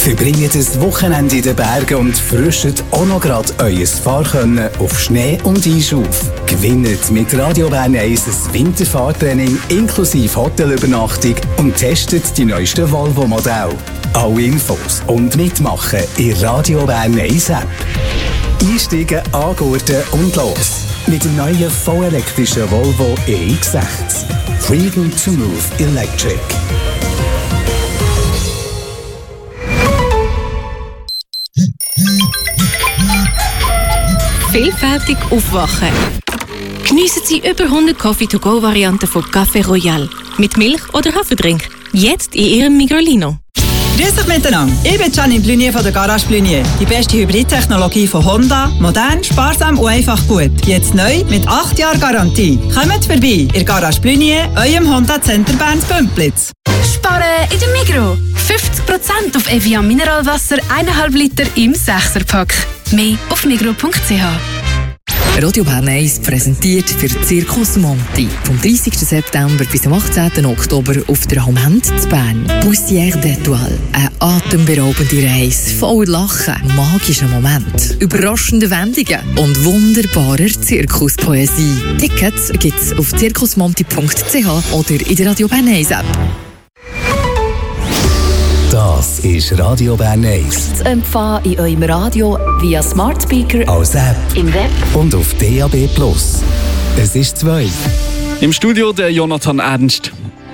Verbringt ein Wochenende in den Bergen und frischt auch noch gerade euer Fahrkönnen auf Schnee und Eis auf. Gewinnt mit Radio Bern 1 ein Winterfahrtraining inklusive Hotelübernachtung und testet die neuesten Volvo-Modelle. Alle Infos und mitmachen in Radio Bern 1 App. Einsteigen, angurten und los. Mit dem neuen vollelektrischen Volvo EX60. Freedom to Move Electric. Vielfältig aufwachen. Geniessen Sie über 100 Coffee-to-go-Varianten von Café Royal. Mit Milch oder Haferdrink. Jetzt in Ihrem Migrolino. Grüß euch miteinander. Ich bin Janine Blunier von der Garage Blunier. Die beste Hybridtechnologie von Honda. Modern, sparsam und einfach gut. Jetzt neu mit 8 Jahren Garantie. Kommt vorbei in Garage Blunier, eurem Honda Center Bern Bümplitz. Sparen in der Migros. 50% auf Evian Mineralwasser 1,5 Liter im 6er-Pack. Mehr auf migros.ch. Radio Bern 1 präsentiert für Circus Monti. Vom 30. September bis zum 18. Oktober auf der Haumend zu Bern. Poussière d'Étoile. Eine atemberaubende Reise voll Lachen, magischen Moment, überraschende Wendungen und wunderbarer Zirkuspoesie. Tickets gibt's auf circusmonti.ch oder in der Radio Bern 1 App. Das ist Radio Bern 1. Zu empfangen in eurem Radio via Smart Speaker, als App im Web und auf DAB+. Es ist 2. Im Studio der Jonathan Ernst.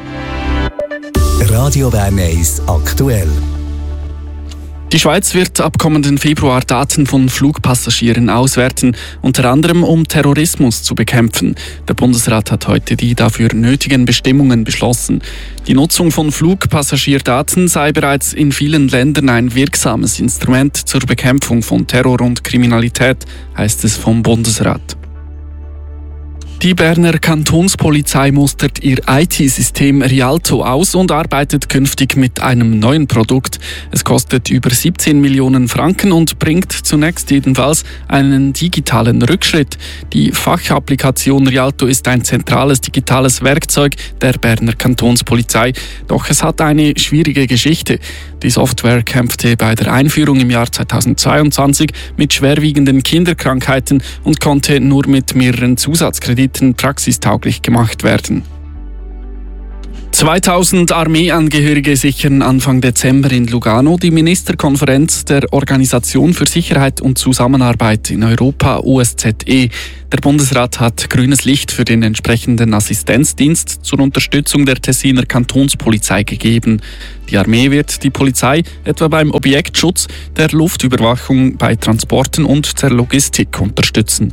Radio Bern 1 aktuell. Die Schweiz wird ab kommenden Februar Daten von Flugpassagieren auswerten, unter anderem um Terrorismus zu bekämpfen. Der Bundesrat hat heute die dafür nötigen Bestimmungen beschlossen. Die Nutzung von Flugpassagierdaten sei bereits in vielen Ländern ein wirksames Instrument zur Bekämpfung von Terror und Kriminalität, heißt es vom Bundesrat. Die Berner Kantonspolizei mustert ihr IT-System Rialto aus und arbeitet künftig mit einem neuen Produkt. Es kostet über 17 Millionen Franken und bringt zunächst jedenfalls einen digitalen Rückschritt. Die Fachapplikation Rialto ist ein zentrales digitales Werkzeug der Berner Kantonspolizei. Doch es hat eine schwierige Geschichte. Die Software kämpfte bei der Einführung im Jahr 2022 mit schwerwiegenden Kinderkrankheiten und konnte nur mit mehreren Zusatzkrediten praxistauglich gemacht werden. 2000 Armeeangehörige sichern Anfang Dezember in Lugano die Ministerkonferenz der Organisation für Sicherheit und Zusammenarbeit in Europa, OSZE. Der Bundesrat hat grünes Licht für den entsprechenden Assistenzdienst zur Unterstützung der Tessiner Kantonspolizei gegeben. Die Armee wird die Polizei etwa beim Objektschutz, der Luftüberwachung, bei Transporten und der Logistik unterstützen.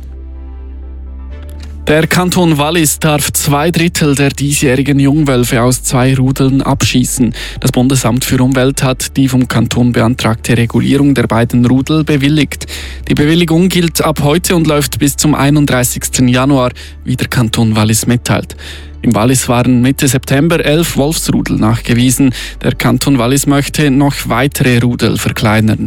Der Kanton Wallis darf 2/3 der diesjährigen Jungwölfe aus 2 Rudeln abschießen. Das Bundesamt für Umwelt hat die vom Kanton beantragte Regulierung der beiden Rudel bewilligt. Die Bewilligung gilt ab heute und läuft bis zum 31. Januar, wie der Kanton Wallis mitteilt. Im Wallis waren Mitte September 11 Wolfsrudel nachgewiesen. Der Kanton Wallis möchte noch weitere Rudel verkleinern.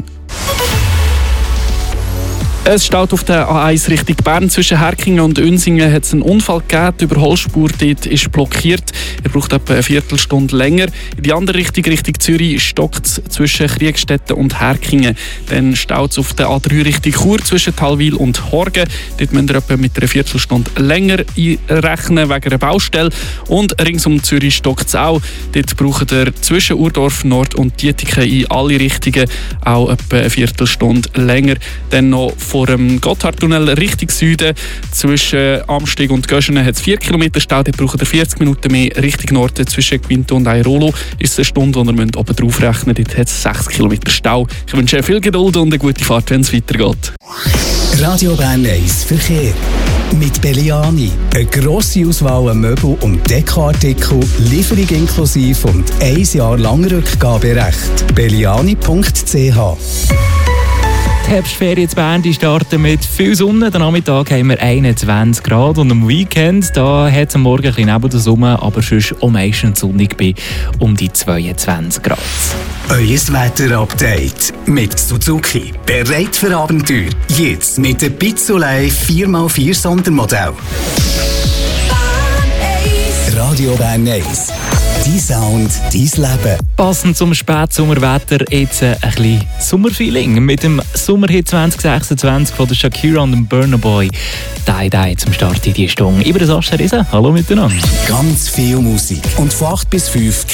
Es staut auf der A1 Richtung Bern. Zwischen Herkingen und Unsingen hat es einen Unfall gegeben. Die Überholspur dort ist blockiert. Er braucht etwa eine Viertelstunde länger. In die andere Richtung, Richtung Zürich, stockt es zwischen Kriegstetten und Herkingen. Dann staut es auf der A3 Richtung Chur zwischen Talwil und Horgen. Dort müsst ihr etwa mit einer Viertelstunde länger einrechnen wegen einer Baustelle. Und rings um Zürich stockt es auch. Dort braucht ihr zwischen Urdorf Nord und Dietiken in alle Richtungen auch etwa eine Viertelstunde länger. Dann noch vor dem Gotthardtunnel Richtung Süden zwischen Amsteg und Göschenen hat es 4 Kilometer Stau. Dort braucht ihr 40 Minuten mehr. Richtung Norden zwischen Quinto und Airolo ist es eine Stunde, und ihr müsst oben drauf rechnen. Dort hat es 6 Kilometer Stau. Ich wünsche viel Geduld und eine gute Fahrt, wenn es weitergeht. Radio Bern 1 Verkehr. Mit Belliani. Eine grosse Auswahl an Möbel- und Dekoartikel, Lieferung inklusive und 1 Jahr lang Rückgaberecht. Belliani.ch. Die Herbstferien in Bern starten mit viel Sonne. Am Nachmittag haben wir 21 Grad und am Weekend da hat es am Morgen ein bisschen neben der Sonne, aber sonst auch meistens sonnig bei um die 22 Grad. Euer Wetter-Update mit Suzuki. Bereit für Abenteuer. Jetzt mit dem Pizzolei 4x4 Sondermodell. Radio Bern 1. Dein Sound, dein Leben. Passend zum Spätsommerwetter jetzt ein bisschen Sommerfeeling mit dem Sommerhit 2026 von der Shakira und dem Burna Boy. Die zum Start in die Stunde. Über das Ascherisen. Hallo miteinander. Ganz viel Musik. Und von 8 bis 5